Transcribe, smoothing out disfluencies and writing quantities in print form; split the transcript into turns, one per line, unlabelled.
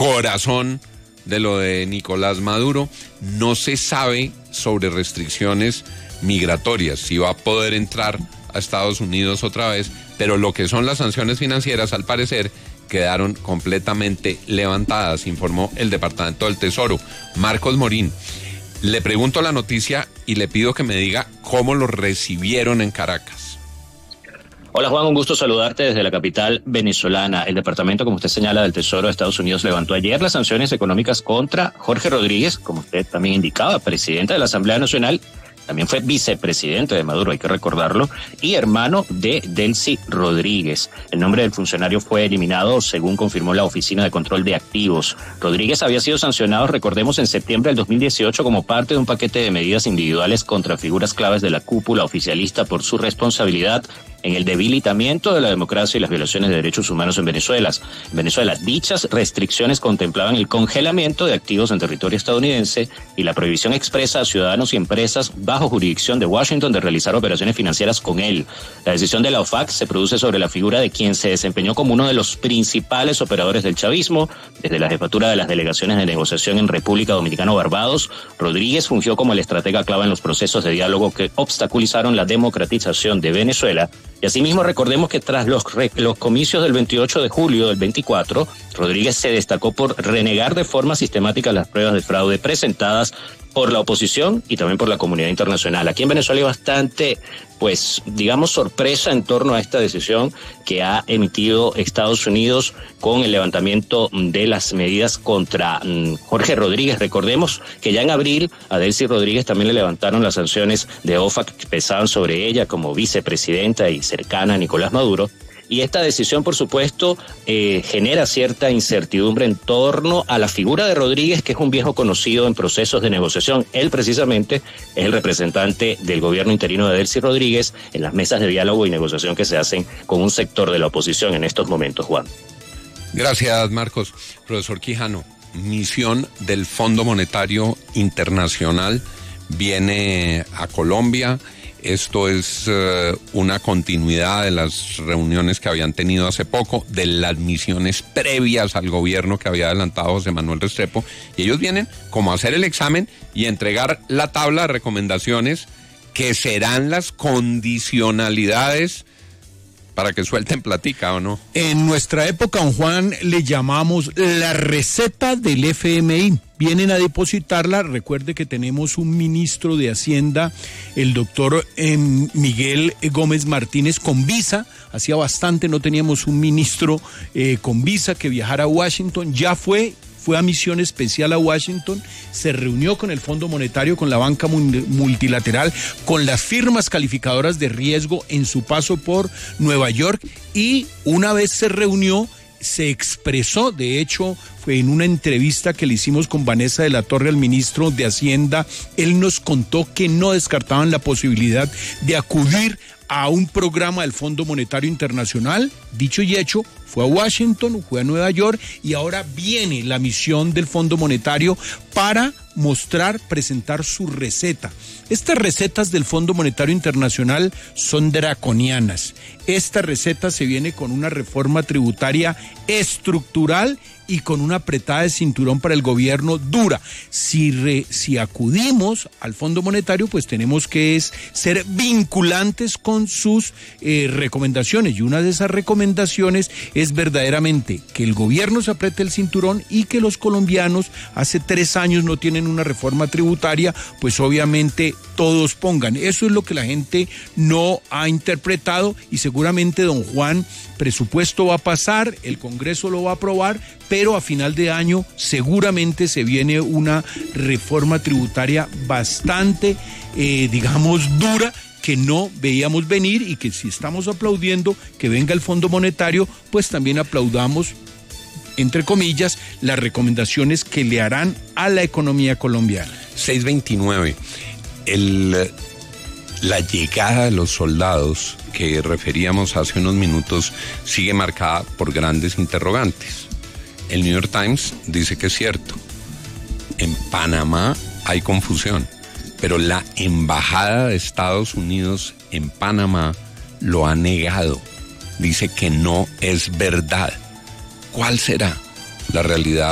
corazón de lo de Nicolás Maduro. No se sabe sobre restricciones migratorias, si va a poder entrar a Estados Unidos otra vez, pero lo que son las sanciones financieras, al parecer, quedaron completamente levantadas, informó el Departamento del Tesoro. Marcos Morín, le pregunto la noticia y le pido que me diga cómo lo recibieron en Caracas.
Hola Juan, un gusto saludarte desde la capital venezolana. El departamento, como usted señala, del Tesoro de Estados Unidos levantó ayer las sanciones económicas contra Jorge Rodríguez, como usted también indicaba, presidente de la Asamblea Nacional. También fue vicepresidente de Maduro, hay que recordarlo, y hermano de Delcy Rodríguez. El nombre del funcionario fue eliminado, según confirmó la Oficina de Control de Activos. Rodríguez había sido sancionado, recordemos, en septiembre del 2018 como parte de un paquete de medidas individuales contra figuras claves de la cúpula oficialista por su responsabilidad en el debilitamiento de la democracia y las violaciones de derechos humanos en Venezuela. Dichas restricciones contemplaban el congelamiento de activos en territorio estadounidense y la prohibición expresa a ciudadanos y empresas bajo jurisdicción de Washington de realizar operaciones financieras con él. La decisión de la OFAC se produce sobre la figura de quien se desempeñó como uno de los principales operadores del chavismo. Desde la jefatura de las delegaciones de negociación en República Dominicana o Barbados, Rodríguez fungió como el estratega clave en los procesos de diálogo que obstaculizaron la democratización de Venezuela. Y asimismo recordemos que tras los comicios del 28 de julio del 24, Rodríguez se destacó por renegar de forma sistemática las pruebas de fraude presentadas por la oposición y también por la comunidad internacional. Aquí en Venezuela hay bastante, sorpresa en torno a esta decisión que ha emitido Estados Unidos con el levantamiento de las medidas contra Jorge Rodríguez. Recordemos que ya en abril a Delcy Rodríguez también le levantaron las sanciones de OFAC que pesaban sobre ella como vicepresidenta y cercana a Nicolás Maduro. Y esta decisión, por supuesto, genera cierta incertidumbre en torno a la figura de Rodríguez, que es un viejo conocido en procesos de negociación. Él, precisamente, es el representante del gobierno interino de Delcy Rodríguez en las mesas de diálogo y negociación que se hacen con un sector de la oposición en estos momentos, Juan.
Gracias, Marcos. Profesor Quijano, misión del Fondo Monetario Internacional viene a Colombia. Esto es una continuidad de las reuniones que habían tenido hace poco, de las misiones previas al gobierno que había adelantado José Manuel Restrepo, y ellos vienen como a hacer el examen y entregar la tabla de recomendaciones que serán las condicionalidades para que suelten platica, ¿o no?
En nuestra época, don Juan, le llamamos la receta del FMI. Vienen a depositarla. Recuerde que tenemos un ministro de Hacienda, el doctor Miguel Gómez Martínez, con visa. Hacía bastante no teníamos un ministro con visa que viajara a Washington. Ya fue a misión especial a Washington, se reunió con el Fondo Monetario, con la banca multilateral, con las firmas calificadoras de riesgo en su paso por Nueva York, y una vez se reunió, se expresó. De hecho, fue en una entrevista que le hicimos con Vanessa de la Torre al ministro de Hacienda, él nos contó que no descartaban la posibilidad de acudir a un programa del Fondo Monetario Internacional. Dicho y hecho, fue a Washington, fue a Nueva York, y ahora viene la misión del Fondo Monetario para presentar su receta. Estas recetas del Fondo Monetario Internacional son draconianas. Esta receta se viene con una reforma tributaria estructural y con una apretada de cinturón para el gobierno dura. Si acudimos al Fondo Monetario, pues tenemos que ser vinculantes con sus recomendaciones, y una de esas recomendaciones es verdaderamente que el gobierno se apriete el cinturón y que los colombianos hace 3 años no tienen una reforma tributaria, pues obviamente todos pongan. Eso es lo que la gente no ha interpretado, y seguramente, don Juan, presupuesto va a pasar, el Congreso lo va a aprobar, pero a final de año seguramente se viene una reforma tributaria bastante, dura, que no veíamos venir, y que si estamos aplaudiendo que venga el Fondo Monetario, pues también aplaudamos, entre comillas, las recomendaciones que le harán a la economía colombiana.
629. La llegada de los soldados que referíamos hace unos minutos sigue marcada por grandes interrogantes. El New York Times dice que es cierto. En Panamá hay confusión, pero la embajada de Estados Unidos en Panamá lo ha negado. Dice que no es verdad. ¿Cuál será la realidad